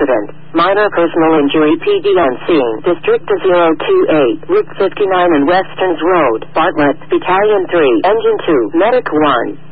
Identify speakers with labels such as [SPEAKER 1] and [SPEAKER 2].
[SPEAKER 1] accident. Minor personal injury. PD on scene. District 028, Route 59 and Westerns Road, Bartlett, Battalion 3, Engine 2, Medic 1.